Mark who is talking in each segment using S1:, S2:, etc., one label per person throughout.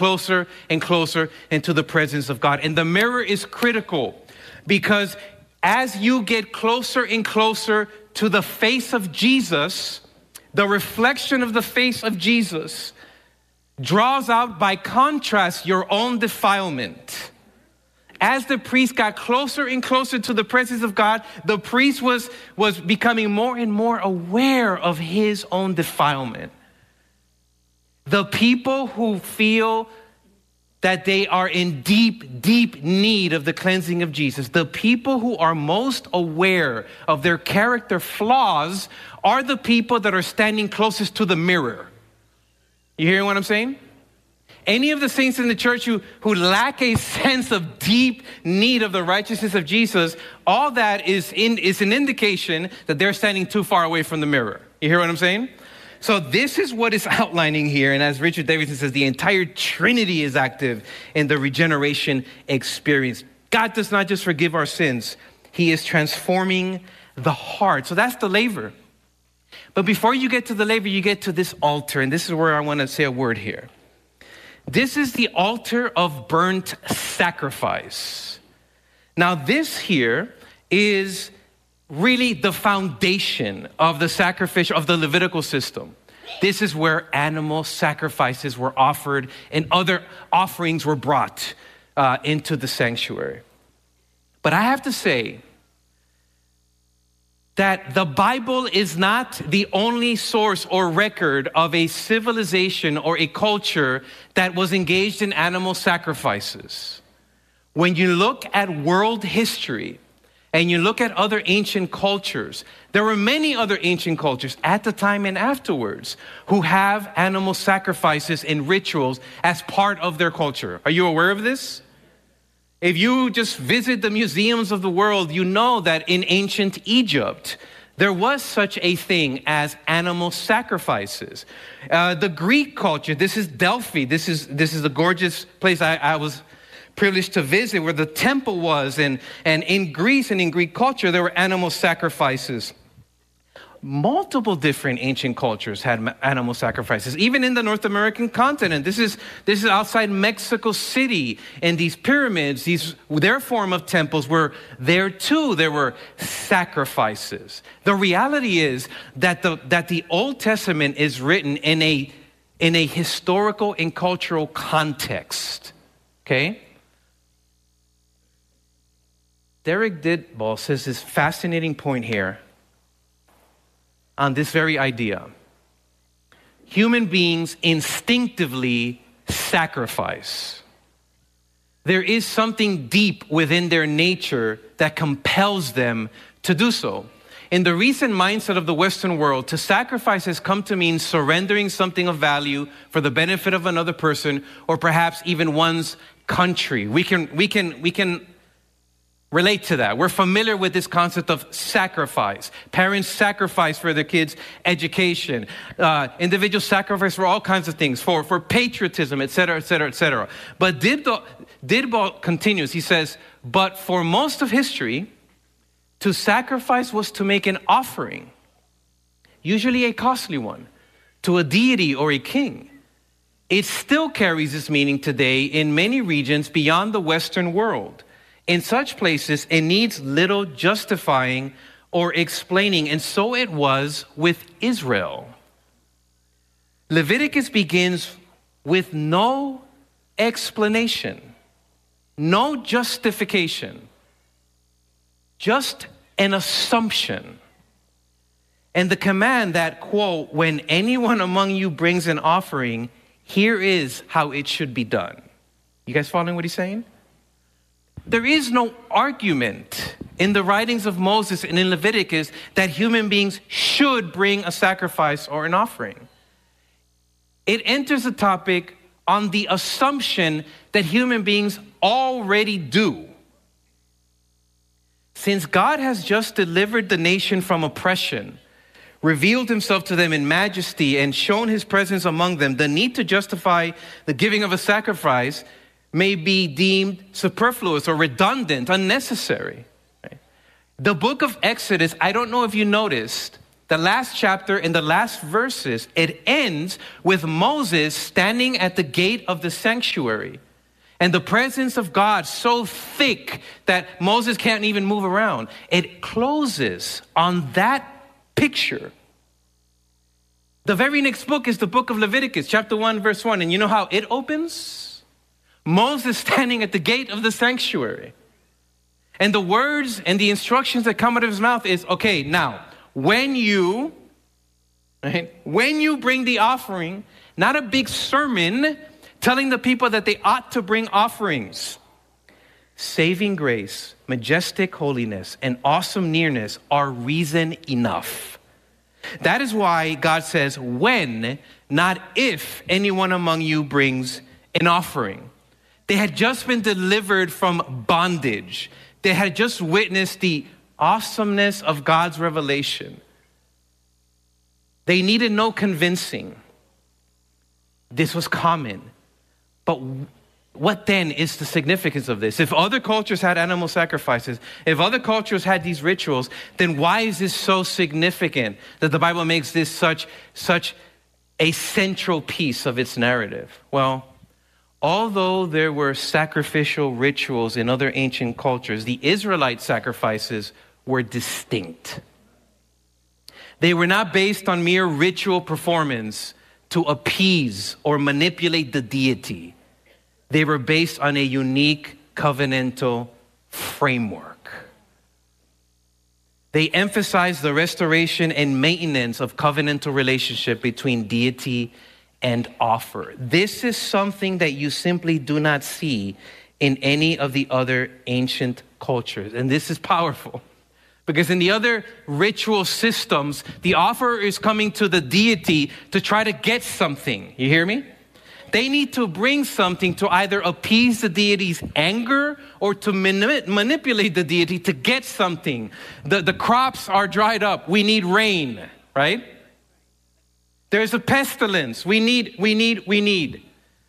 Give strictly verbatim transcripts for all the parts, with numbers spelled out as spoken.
S1: closer and closer into the presence of God. And the mirror is critical because as you get closer and closer to the face of Jesus, the reflection of the face of Jesus draws out by contrast your own defilement. As the priest got closer and closer to the presence of God, the priest was, was becoming more and more aware of his own defilement. The people who feel that they are in deep, deep need of the cleansing of Jesus, the people who are most aware of their character flaws are the people that are standing closest to the mirror. You hearing what I'm saying? Any of the saints in the church who, who lack a sense of deep need of the righteousness of Jesus, all that is, in, is an indication that they're standing too far away from the mirror. You hear what I'm saying? So this is what is outlining here. And as Richard Davidson says, the entire Trinity is active in the regeneration experience. God does not just forgive our sins. He is transforming the heart. So that's the laver. But before you get to the laver, you get to this altar. And this is where I want to say a word here. This is the altar of burnt sacrifice. Now this here is really the foundation of the sacrificial, of the Levitical system. This is where animal sacrifices were offered and other offerings were brought uh, into the sanctuary. But I have to say that the Bible is not the only source or record of a civilization or a culture that was engaged in animal sacrifices. When you look at world history and you look at other ancient cultures, there were many other ancient cultures at the time and afterwards who have animal sacrifices and rituals as part of their culture. Are you aware of this? If you just visit the museums of the world, you know that in ancient Egypt, there was such a thing as animal sacrifices. Uh, the Greek culture, this is Delphi. This is this is a gorgeous place I, I was privileged to visit where the temple was. And, and in Greece and in Greek culture, there were animal sacrifices. Multiple different ancient cultures had animal sacrifices, even in the North American continent. This is this is outside Mexico City, and these pyramids, these their form of temples were there too. There were sacrifices. The reality is that the that the Old Testament is written in a in a historical and cultural context. Okay. Derek Didball says this fascinating point here on this very idea. Human beings instinctively sacrifice. There is something deep within their nature that compels them to do so. In the recent mindset of the Western world, to sacrifice has come to mean surrendering something of value for the benefit of another person or perhaps even one's country. We can, we can, we can relate to that. We're familiar with this concept of sacrifice. Parents sacrifice for their kids' education. Uh, individuals sacrifice for all kinds of things, for, for patriotism, et cetera, et cetera, et cetera. But Didball, Didball continues. He says, but for most of history, to sacrifice was to make an offering, usually a costly one, to a deity or a king. It still carries this meaning today in many regions beyond the Western world. In such places, it needs little justifying or explaining, and so it was with Israel. Leviticus begins with no explanation, no justification, just an assumption. And the command that, quote, when anyone among you brings an offering, here is how it should be done. You guys following what he's saying? There is no argument in the writings of Moses and in Leviticus that human beings should bring a sacrifice or an offering. It enters the topic on the assumption that human beings already do. Since God has just delivered the nation from oppression, revealed himself to them in majesty, and shown his presence among them, the need to justify the giving of a sacrifice may be deemed superfluous or redundant, unnecessary. Right? The book of Exodus, I don't know if you noticed the last chapter and the last verses, it ends with Moses standing at the gate of the sanctuary. And the presence of God so thick that Moses can't even move around. It closes on that picture. The very next book is the book of Leviticus, chapter one, verse one. And you know how it opens? Moses standing at the gate of the sanctuary. And the words and the instructions that come out of his mouth is, okay, now, when you, right, when you bring the offering, not a big sermon telling the people that they ought to bring offerings. Saving grace, majestic holiness, and awesome nearness are reason enough. That is why God says, when, not if, anyone among you brings an offering. They had just been delivered from bondage. They had just witnessed the awesomeness of God's revelation. They needed no convincing. This was common. But what then is the significance of this? If other cultures had animal sacrifices, if other cultures had these rituals, then why is this so significant that the Bible makes this such, such a central piece of its narrative? Well, although there were sacrificial rituals in other ancient cultures, the Israelite sacrifices were distinct. They were not based on mere ritual performance to appease or manipulate the deity. They were based on a unique covenantal framework. They emphasized the restoration and maintenance of covenantal relationship between deity and offer. This is something that you simply do not see in any of the other ancient cultures. And this is powerful. Because in the other ritual systems, the offerer is coming to the deity to try to get something. You hear me? They need to bring something to either appease the deity's anger or to mani- manipulate the deity to get something. The, the crops are dried up. We need rain, right? There's a pestilence. We need, we need, we need.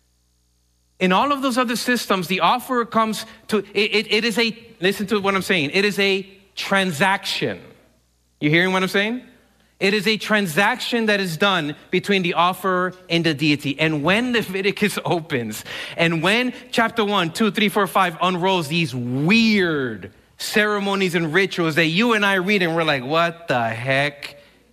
S1: In all of those other systems, the offerer comes to, it, it, it is a, listen to what I'm saying. It is a transaction. You hearing what I'm saying? It is a transaction that is done between the offerer and the deity. And when Leviticus opens, and when chapter one, two, three, four, five unrolls these weird ceremonies and rituals that you and I read and we're like, what the heck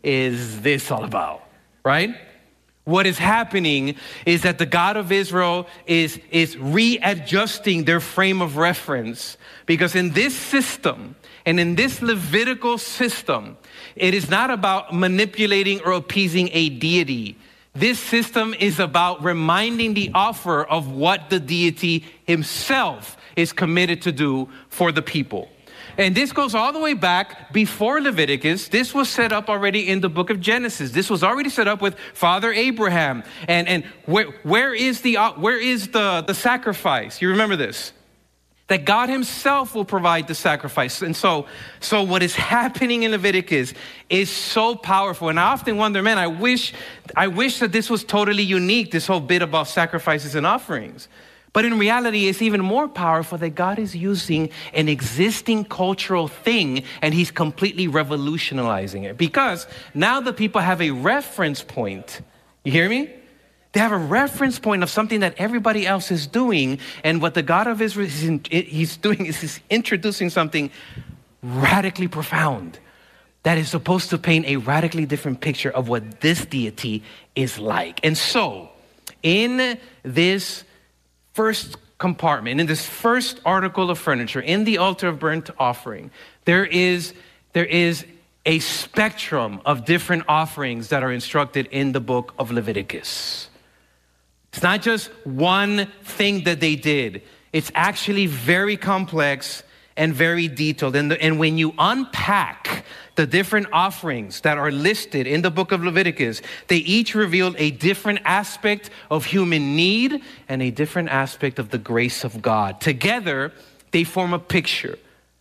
S1: is this all about? Right? What is happening is that the God of Israel is, is readjusting their frame of reference. Because in this system, and in this Levitical system, it is not about manipulating or appeasing a deity. This system is about reminding the offerer of what the deity himself is committed to do for the people. And this goes all the way back before Leviticus. This was set up already in the book of Genesis. This was already set up with Father Abraham. And, and where, where is, the, where is the, the sacrifice? You remember this? That God himself will provide the sacrifice. And so, so what is happening in Leviticus is so powerful. And I often wonder, man, I wish, I wish that this was totally unique, this whole bit about sacrifices and offerings. But in reality, it's even more powerful that God is using an existing cultural thing and he's completely revolutionizing it. Because now the people have a reference point. You hear me? They have a reference point of something that everybody else is doing. And what the God of Israel is in, he's doing is he's introducing something radically profound that is supposed to paint a radically different picture of what this deity is like. And so in this first compartment, in this first article of furniture, in the altar of burnt offering, there is, there is a spectrum of different offerings that are instructed in the book of Leviticus. It's not just one thing that they did. It's actually very complex and very detailed. And, the, and when you unpack the different offerings that are listed in the book of Leviticus, they each reveal a different aspect of human need and a different aspect of the grace of God. Together, they form a picture,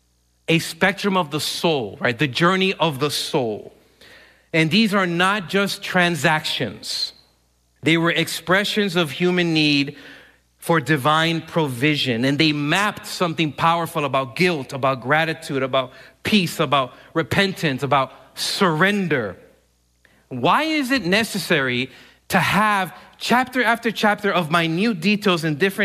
S1: a spectrum of the soul, right? The journey of the soul. And these are not just transactions. They were expressions of human need for divine provision. And they mapped something powerful about guilt, about gratitude, about peace, about repentance, about surrender. Why is it necessary to have chapter after chapter of minute details in different